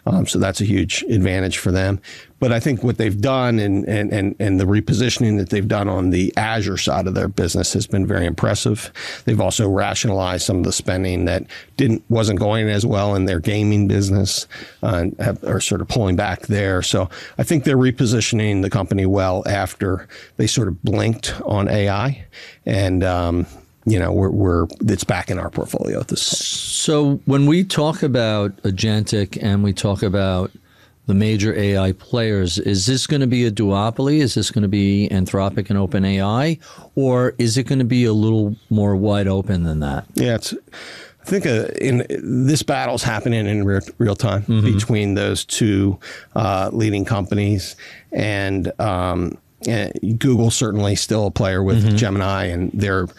So that's a huge advantage for them. But I think what they've done and the repositioning that they've done on the Azure side of their business has been very impressive. They've also rationalized some of the spending that wasn't going as well in their gaming business and are sort of pulling back there. So I think they're repositioning the company well after they sort of blinked on AI, and it's back in our portfolio at this point. So when we talk about agentic and we talk about the major AI players, is this going to be a duopoly? Is this going to be Anthropic and OpenAI, or is it going to be a little more wide open than that? Yeah, I think this battle's happening in real time between those two leading companies, and Google certainly still a player with Gemini, and they're